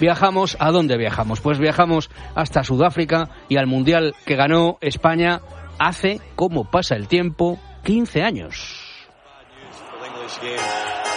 Viajamos, ¿a dónde viajamos? Pues viajamos hasta Sudáfrica y al Mundial que ganó España hace, ¿cómo pasa el tiempo?, 15 años.